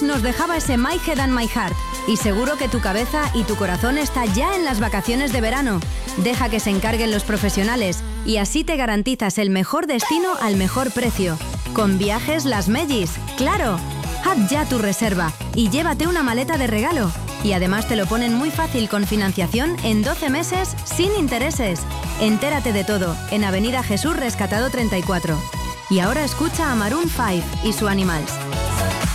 Alex nos dejaba ese My Head and My Heart. Y seguro que tu cabeza y tu corazón está ya en las vacaciones de verano. Deja que se encarguen los profesionales y así te garantizas el mejor destino al mejor precio. Con Viajes Las Mellis, ¡claro! Haz ya tu reserva y llévate una maleta de regalo. Y además te lo ponen muy fácil con financiación en 12 meses sin intereses. Entérate de todo en Avenida Jesús Rescatado 34. Y ahora escucha a Maroon 5 y su Animals.